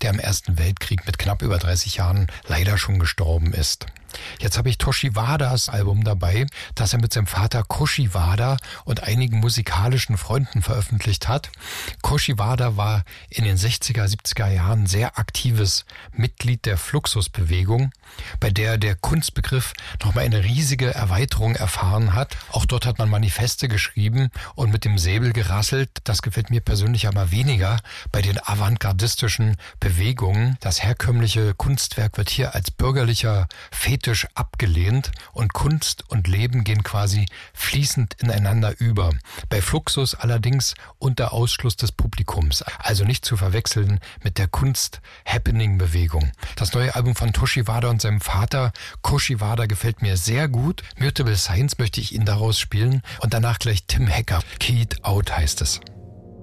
der im Ersten Weltkrieg mit knapp über 30 Jahren leider schon gestorben ist. Jetzt habe ich Toshi Wadas Album dabei, das er mit seinem Vater Koshi Wada und einigen musikalischen Freunden veröffentlicht hat. Koshi Wada war in den 60er, 70er Jahren sehr aktives Mitglied der Fluxusbewegung, bei der der Kunstbegriff nochmal eine riesige Erweiterung erfahren hat. Auch dort hat man Manifeste geschrieben und mit dem Säbel gerasselt. Das gefällt mir persönlich aber weniger bei den avantgardistischen Bewegungen. Das herkömmliche Kunstwerk wird hier als bürgerlicher Fetisch abgelehnt und Kunst und Leben gehen quasi fließend ineinander über. Bei Fluxus allerdings unter Ausschluss des Publikums, also nicht zu verwechseln mit der Kunst-Happening-Bewegung. Das neue Album von Toshi Wada und seinem Vater Koshi Wada gefällt mir sehr gut. Mutable Science möchte ich Ihnen daraus spielen und danach gleich Tim Hecker. Keyed Out heißt es.